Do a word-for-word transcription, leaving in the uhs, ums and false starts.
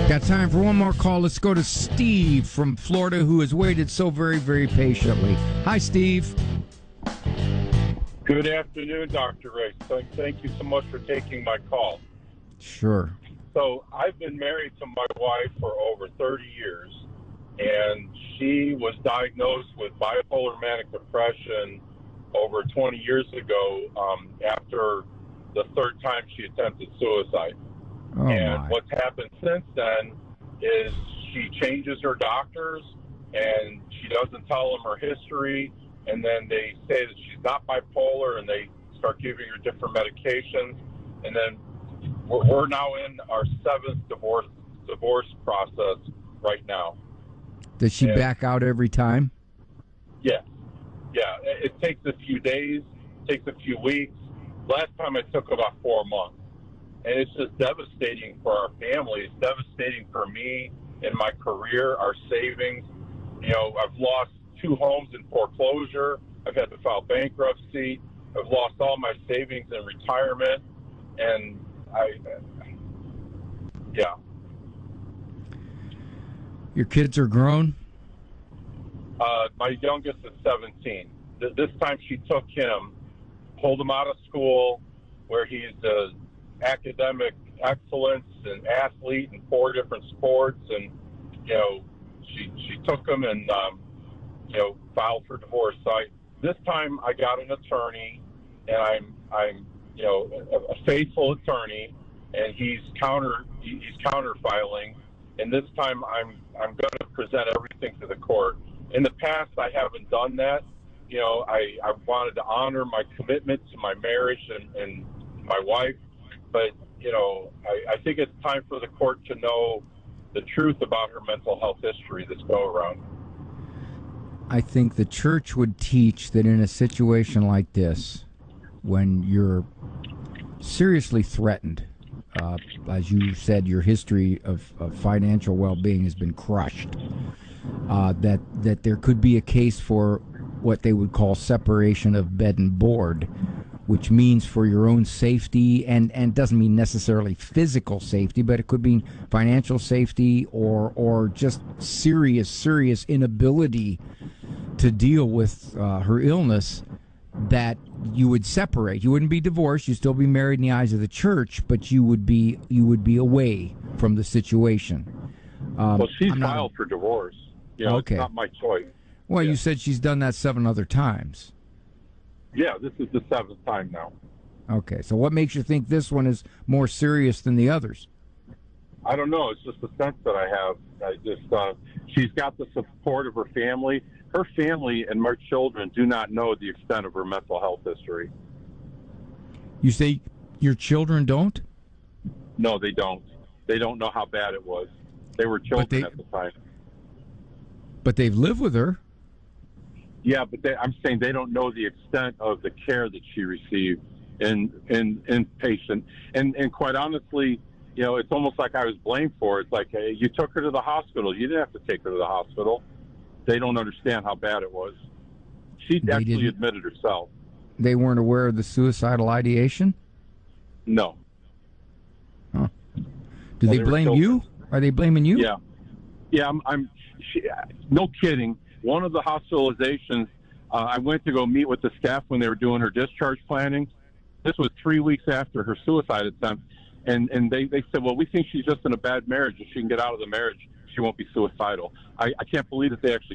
Got time for one more call. Let's go to Steve from Florida, who has waited so very, very patiently. Hi, Steve. Good afternoon, Doctor Ray. So thank you so much for taking my call. Sure. So I've been married to my wife for over thirty years, and she was diagnosed with bipolar manic depression over twenty years ago um, after the third time she attempted suicide. Oh, and my. what's happened since then is she changes her doctors, and she doesn't tell them her history, and then they say that she's not bipolar, and they start giving her different medications, and then we're, we're now in our seventh divorce divorce process right now. Does she and, back out every time? Yeah, yeah. It, it takes a few days, takes a few weeks. Last time it took about four months. And it's just devastating for our family. It's devastating for me and my career, our savings. You know, I've lost two homes in foreclosure. I've had to file bankruptcy. I've lost all my savings in retirement. And I, yeah. Your kids are grown? Uh, my youngest is seventeen. This time she took him, pulled him out of school where he's a academic excellence and athlete in four different sports, and you know she she took him and um, you know filed for divorce. So I, this time I got an attorney, and I'm I'm you know a, a faithful attorney, and he's counter he's counter filing, and this time I'm I'm going to present everything to the court. In the past I haven't done that. You know I I wanted to honor my commitment to my marriage and, and my wife. But, you know, I, I think it's time for the court to know the truth about her mental health history this go around. I think the church would teach that in a situation like this, when you're seriously threatened, uh, as you said, your history of, of financial well-being has been crushed, uh, that, that there could be a case for what they would call separation of bed and board, which means for your own safety, and, and doesn't mean necessarily physical safety, but it could mean financial safety or or just serious, serious inability to deal with uh, her illness, that you would separate. You wouldn't be divorced. You'd still be married in the eyes of the church, but you would be you would be away from the situation. Um, well, she's filed not, for divorce. You know, okay. It's not my choice. Well, yeah. You said she's done that seven other times. Yeah, this is the seventh time now. Okay, so what makes you think this one is more serious than the others? I don't know. It's just the sense that I have. I just, uh, she's got the support of her family. Her family and my children do not know the extent of her mental health history. You say your children don't? No, they don't. They don't know how bad it was. They were children they, at the time. But they've lived with her. Yeah, but they, I'm saying they don't know the extent of the care that she received in in inpatient. And and quite honestly, you know, it's almost like I was blamed for it. It's like, hey, you took her to the hospital. You didn't have to take her to the hospital. They don't understand how bad it was. She they actually didn't. admitted herself. They weren't aware of the suicidal ideation? No. Huh. Do well, they, they blame you? Are they blaming you? Yeah. Yeah, I'm, I'm she, no kidding. One of the hospitalizations, uh, I went to go meet with the staff when they were doing her discharge planning. This was three weeks after her suicide attempt. And, and they, they said, well, we think she's just in a bad marriage. If she can get out of the marriage, she won't be suicidal. I, I can't believe that they actually